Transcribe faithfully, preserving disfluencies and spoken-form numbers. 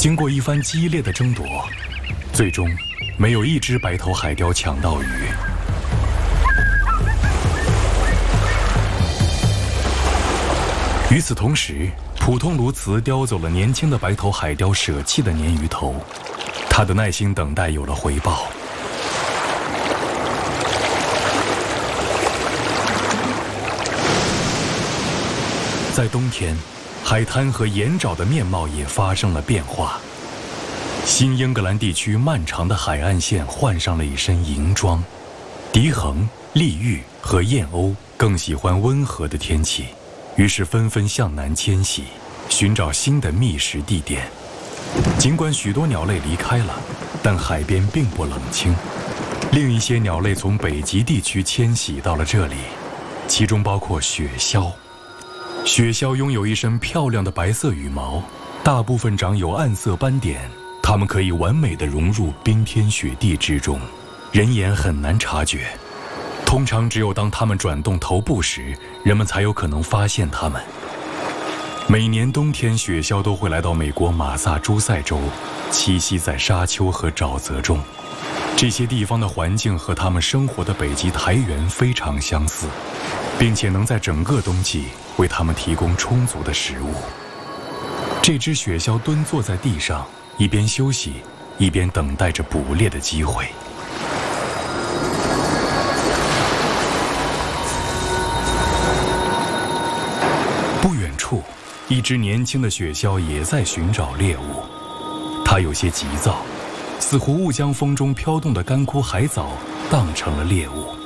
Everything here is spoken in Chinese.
经过一番激烈的争夺，最终没有一只白头海雕抢到鱼。与此同时，普通鸬鹚叼走了年轻的白头海雕舍弃的鲶鱼头，他的耐心等待有了回报。在冬天，海滩和盐沼的面貌也发生了变化。新英格兰地区漫长的海岸线换上了一身银装，迪衡、利玉和燕鸥更喜欢温和的天气，于是纷纷向南迁徙，寻找新的觅食地点。尽管许多鸟类离开了，但海边并不冷清。另一些鸟类从北极地区迁徙到了这里，其中包括雪鸮。雪鸮拥有一身漂亮的白色羽毛，大部分长有暗色斑点，它们可以完美地融入冰天雪地之中，人眼很难察觉。通常只有当它们转动头部时，人们才有可能发现它们。每年冬天，雪鸮都会来到美国马萨诸塞州，栖息在沙丘和沼泽中。这些地方的环境和它们生活的北极苔原非常相似，并且能在整个冬季为它们提供充足的食物。这只雪鸮蹲坐在地上，一边休息，一边等待着捕猎的机会。不远处，一只年轻的雪鸮也在寻找猎物。它有些急躁，似乎误将风中飘动的干枯海藻当成了猎物。